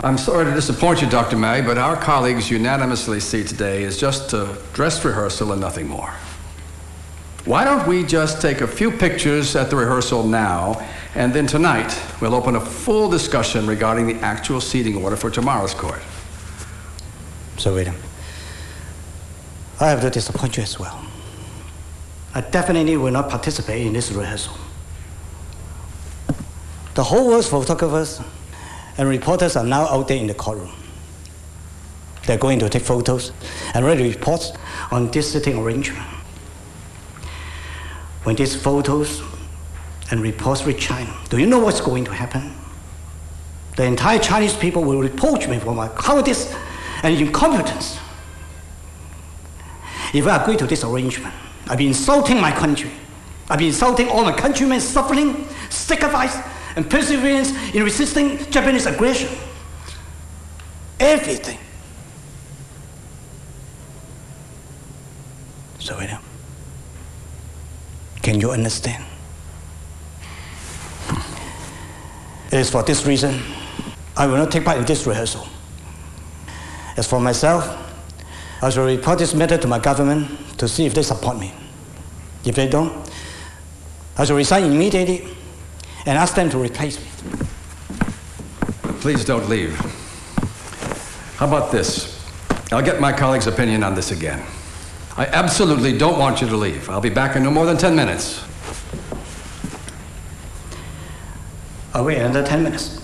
I'm sorry to disappoint you, Dr. May, but our colleagues unanimously see today is just a dress rehearsal and nothing more. Why don't we just take a few pictures at the rehearsal now, and then tonight we'll open a full discussion regarding the actual seating order for tomorrow's court. Sir William, I have to disappoint you as well. I definitely will not participate in this rehearsal. The whole world's photographers and reporters are now out there in the courtroom. They're going to take photos and write reports on this sitting arrangement. When these photos and reports reach China, do you know what's going to happen? The entire Chinese people will reproach me for my cowardice and incompetence. If I agree to this arrangement, I'll be insulting my country. I'll be insulting all my countrymen's suffering, sacrifice, and perseverance in resisting Japanese aggression. Everything. So, William, can you understand? It is for this reason I will not take part in this rehearsal. As for myself, I shall report this matter to my government to see if they support me. If they don't, I shall resign immediately and ask them to replace me. Please don't leave. How about this? I'll get my colleague's opinion on this again. I absolutely don't want you to leave. I'll be back in no more than 10 minutes. I'll wait another 10 minutes.